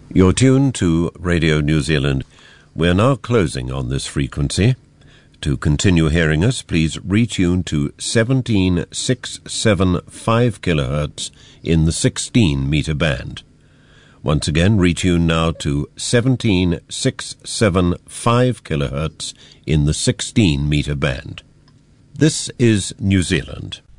You're tuned to Radio New Zealand. We're now closing on this frequency. To continue hearing us, please retune to 17675 kHz in the 16-meter band. Once again, retune now to 17675 kHz in the 16-meter band. This is New Zealand.